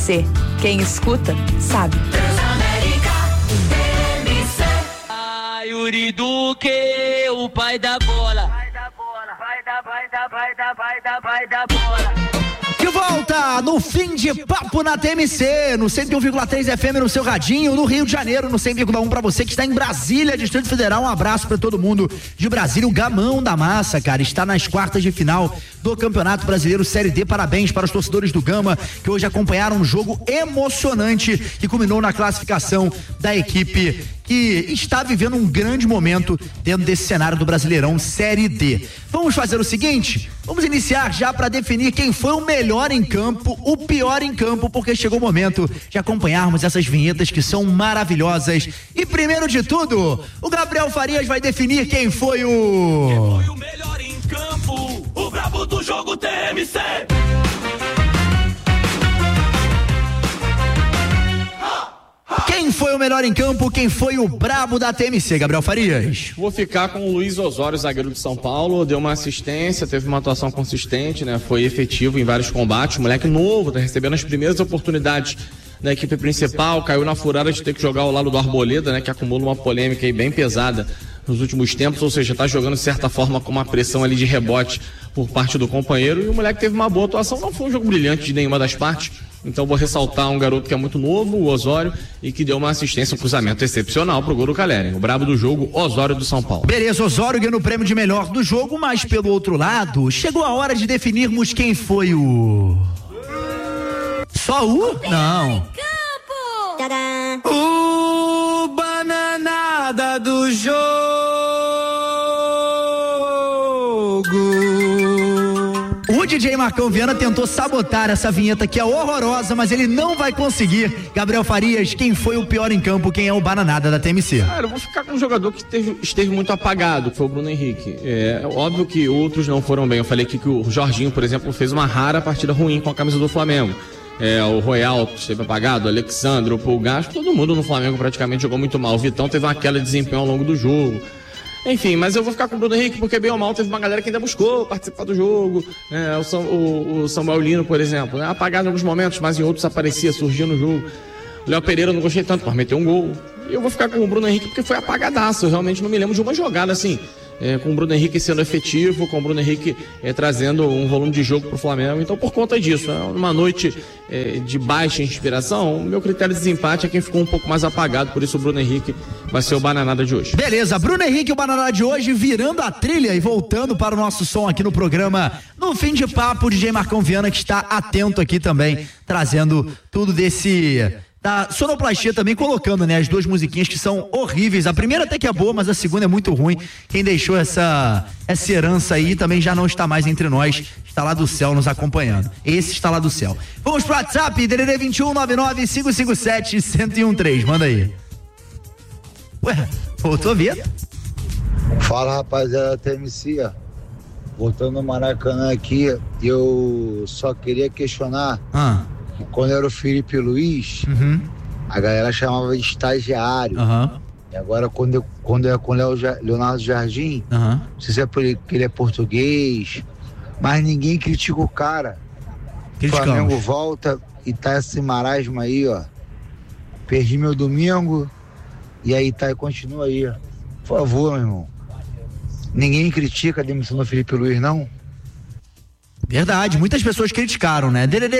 TMC. Quem escuta, sabe. Yuri Duque, o pai da bola. Vai da bola. De volta no Fim de Papo na TMC, no 101,3 FM no seu radinho, no Rio de Janeiro, no 100,1 pra você que está em Brasília, Distrito Federal. Um abraço pra todo mundo de Brasília. O Gamão da Massa, cara, está nas quartas de final do Campeonato Brasileiro Série D. Parabéns para os torcedores do Gama, que hoje acompanharam um jogo emocionante que culminou na classificação da equipe que está vivendo um grande momento dentro desse cenário do Brasileirão Série D. Vamos fazer o seguinte, vamos iniciar já para definir quem foi o melhor em campo, o pior em campo, porque chegou o momento de acompanharmos essas vinhetas que são maravilhosas. E primeiro de tudo, o Gabriel Farias vai definir quem foi o melhor em campo, o brabo do jogo TMC. Quem foi o melhor em campo? Quem foi o brabo da TMC, Gabriel Farias? Vou ficar com o Luiz Osório, zagueiro de São Paulo. Deu uma assistência, teve uma atuação consistente, né? Foi efetivo em vários combates. Moleque novo, tá recebendo as primeiras oportunidades da equipe principal. Caiu na furada de ter que jogar ao lado do Arboleda, né? Que acumula uma polêmica aí bem pesada nos últimos tempos, ou seja, tá jogando de certa forma com uma pressão ali de rebote por parte do companheiro. E o moleque teve uma boa atuação. Não foi um jogo brilhante de nenhuma das partes. Então vou ressaltar um garoto que é muito novo, o Osório, e que deu uma assistência, um cruzamento excepcional pro gol do Caleri. O brabo do jogo, Osório do São Paulo. Beleza, Osório ganhou o prêmio de melhor do jogo, mas pelo outro lado, chegou a hora de definirmos quem foi o... Só o? Não. O bananada do jogo. O DJ Marcão Viana tentou sabotar essa vinheta que é horrorosa, mas ele não vai conseguir. Gabriel Farias, quem foi o pior em campo? Quem é o bananada da TMC? Cara, eu vou ficar com um jogador que esteve muito apagado, que foi o Bruno Henrique. É óbvio que outros não foram bem. Eu falei aqui que o Jorginho, por exemplo, fez uma rara partida ruim com a camisa do Flamengo. O Royal esteve apagado, o Alexandre, o Pulgar, todo mundo no Flamengo praticamente jogou muito mal. O Vitão teve uma queda de desempenho ao longo do jogo. Enfim, mas eu vou ficar com o Bruno Henrique porque bem ou mal teve uma galera que ainda buscou participar do jogo, né? O Samuel Lino, por exemplo, né? Apagado em alguns momentos, mas em outros aparecia, surgia no jogo. O Léo Pereira eu não gostei tanto, mas meteu um gol. E eu vou ficar com o Bruno Henrique porque foi apagadaço. Eu realmente não me lembro de uma jogada assim, com o Bruno Henrique sendo efetivo, com o Bruno Henrique trazendo um volume de jogo pro Flamengo. Então, por conta disso, uma noite de baixa inspiração, o meu critério de desempate é quem ficou um pouco mais apagado, por isso o Bruno Henrique vai ser o bananada de hoje. Beleza, Bruno Henrique, o bananada de hoje, virando a trilha e voltando para o nosso som aqui no programa, no Fim de Papo, o DJ Marcão Viana, que está atento aqui também, trazendo tudo da sonoplastia também, colocando, né, as duas musiquinhas que são horríveis. A primeira até que é boa, mas a segunda é muito ruim. Quem deixou essa herança aí também já não está mais entre nós, está lá do céu nos acompanhando. Esse está lá do céu. Vamos pro WhatsApp, DDD 2199-557-1013, manda aí. Ué, voltou a ver? Fala, rapaziada da TMC, voltando no Maracanã aqui, eu só queria questionar quando era o Felipe Luiz, a galera chamava de estagiário. E agora quando é com o Leonardo Jardim, não sei se é porque ele é português, mas ninguém critica o cara. O Flamengo volta e tá esse marasmo aí, ó. Perdi meu domingo e aí tá e continua aí. Por favor, meu irmão. Ninguém critica a demissão do Felipe Luiz, não? Verdade, muitas pessoas criticaram, né? DDD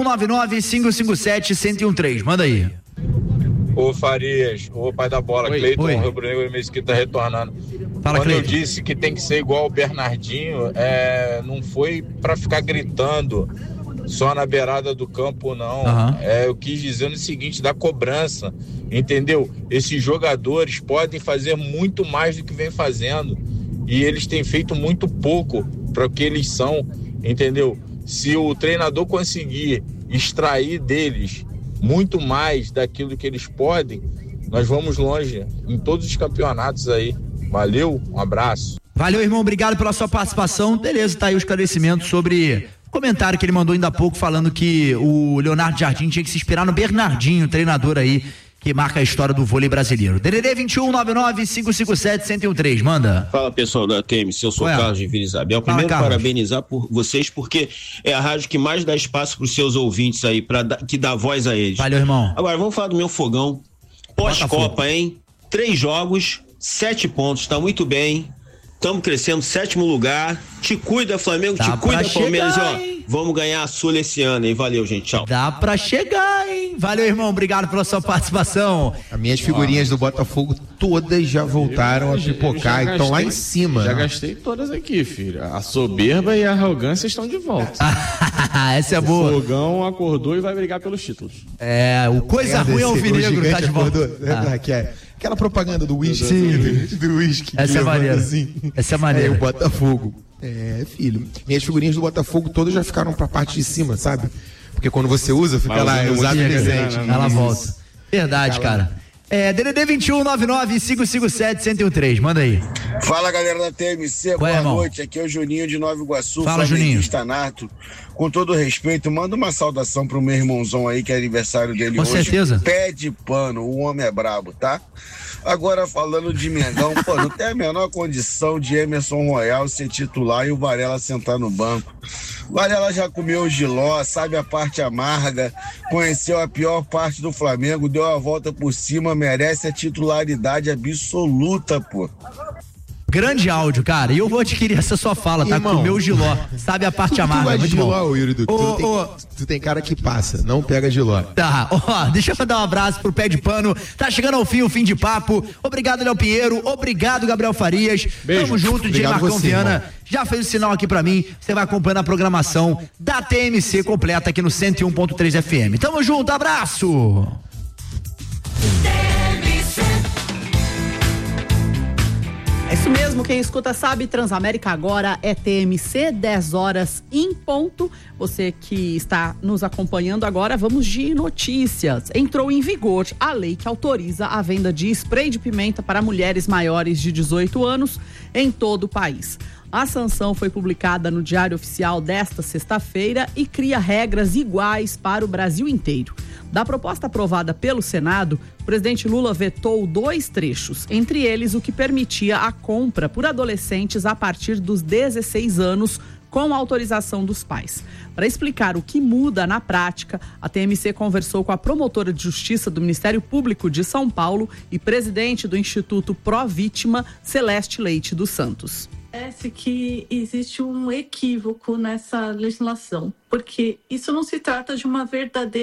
2199-557-1013, manda aí. Ô Farias, ô pai da bola, Cleiton Rubro-Negro e Mesquita retornando. Fala, quando Cleiton. eu disse que tem que ser igual o Bernardinho, não foi pra ficar gritando só na beirada do campo, não. Eu quis dizer no seguinte, da cobrança, entendeu? Esses jogadores podem fazer muito mais do que vem fazendo e eles têm feito muito pouco para o que eles são. Entendeu? Se o treinador conseguir extrair deles muito mais daquilo que eles podem, nós vamos longe em todos os campeonatos aí. Valeu, um abraço. Valeu, irmão, obrigado pela sua participação. Beleza, tá aí o esclarecimento sobre o comentário que ele mandou ainda há pouco, falando que o Leonardo Jardim tinha que se inspirar no Bernardinho, treinador aí, que marca a história do vôlei brasileiro. DDD 2199-557-1013, manda. Fala, pessoal da TMC, eu sou Carlos de Vila Isabel. Primeiro, parabenizar por vocês, porque é a rádio que mais dá espaço para os seus ouvintes aí, que dá voz a eles. Valeu, irmão. Agora, vamos falar do meu fogão. Pós-Copa, hein? 3 jogos, 7 pontos, tá muito bem. Estamos crescendo, 7º lugar. Te cuida, Flamengo, te cuida, Palmeiras, ó. Vamos ganhar a Sul esse ano, hein? Valeu, gente, tchau. Dá pra chegar, hein? Valeu, irmão, obrigado pela sua participação. As minhas figurinhas do Botafogo todas já voltaram a pipocar e estão lá em cima. Já gastei todas aqui, filho. A soberba e a arrogância estão de volta. Essa é boa. O Fogão acordou e vai brigar pelos títulos. O coisa ruim é o Alvinegro, tá de volta. Aquela propaganda do uísque. Do uísque. Essa é maneira. Assim. Essa é maneira. O Botafogo. Filho. Minhas figurinhas do Botafogo todas já ficaram pra parte de cima, sabe? Porque quando você usa, fica lá, usado presente. Ela volta. Verdade, cara. DDD 2199-557-1013, manda aí. Fala, galera da TMC, boa noite, aqui é o Juninho de Nova Iguaçu. Fala, Juninho. Nato. Com todo respeito, manda uma saudação pro meu irmãozão aí, que é aniversário dele hoje. Com certeza. Pé de pano, o homem é brabo, tá? Agora, falando de Mengão, não tem a menor condição de Emerson Royal ser titular e o Varela sentar no banco. O Varela já comeu o jiló, sabe a parte amarga, conheceu a pior parte do Flamengo, deu a volta por cima, merece a titularidade absoluta, pô. Grande áudio, cara. E eu vou adquirir essa sua fala, tá? Com o meu giló. Sabe a parte amarga? Tu giló, Yuri, tu tem cara que passa, não pega giló. Tá, deixa eu mandar um abraço pro Pé de Pano. Tá chegando ao fim o fim de papo. Obrigado, Léo Pinheiro. Obrigado, Gabriel Farias. Beijo. Tamo junto, de Marcão Viana. Já fez o sinal aqui pra mim. Você vai acompanhando a programação da TMC completa aqui no 101.3 FM. Tamo junto, abraço! É isso mesmo, quem escuta sabe, Transamérica agora é TMC, 10 horas em ponto. Você que está nos acompanhando agora, vamos de notícias. Entrou em vigor a lei que autoriza a venda de spray de pimenta para mulheres maiores de 18 anos em todo o país. A sanção foi publicada no Diário Oficial desta sexta-feira e cria regras iguais para o Brasil inteiro. Da proposta aprovada pelo Senado, o presidente Lula vetou 2 trechos, entre eles o que permitia a compra por adolescentes a partir dos 16 anos, com autorização dos pais. Para explicar o que muda na prática, a TMC conversou com a promotora de justiça do Ministério Público de São Paulo e presidente do Instituto Pró-Vítima, Celeste Leite dos Santos. Parece que existe um equívoco nessa legislação, porque isso não se trata de uma verdadeira